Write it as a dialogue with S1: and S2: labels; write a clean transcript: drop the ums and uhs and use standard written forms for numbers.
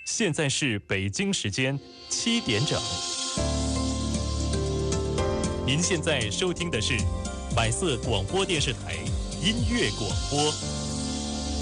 S1: 现在是北京时间7点整。您现在收听的是百色广播电视台音乐广播。